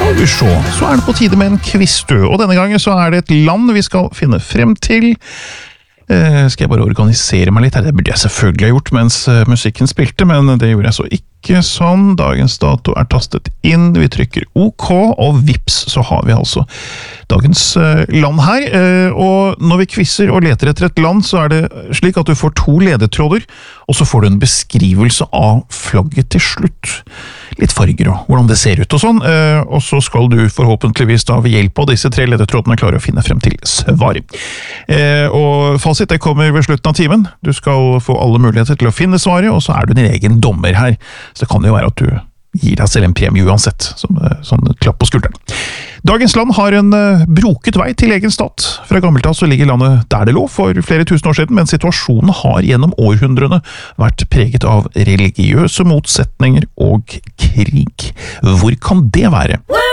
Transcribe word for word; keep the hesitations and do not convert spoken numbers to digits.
Skal vi se, så er det på tide med en quiz, du. Og denne gangen så er det et land vi skal finne frem til. Eh, skal jeg bare organisere meg litt her? Det burde jeg selvfølgelig ha gjort mens uh, musikken spilte, men det gjorde jeg så ikke sånn. Dagens dato er tastet inn, vi trykker OK, og vips så har vi altså dagens uh, land her. Uh, og når vi quizzer og leter etter et land, så er det slik at du får to ledetråder, og så får du en beskrivelse av flagget til slutt. Litt farger og hvordan det ser ut og sånn, uh, og så skal du forhåpentligvis da ved hjelp av disse tre ledetrådene klare å finne frem til svar. Uh, og fasit det kommer ved slutten av timen. Du skal få alle muligheter til å finne svaret, og så er du din egen dommer her. Så det kan jo være at du gir deg selv en premie uansett, som sånn klapp på skulderen. Dagens land har en uh, broket vei til egen stat. Fra gammelt av så ligger landet der det lå for flere tusen år siden, men situasjonen har gjennom århundrene vært preget av religiøse motsetninger og krig. Hvor kan det være?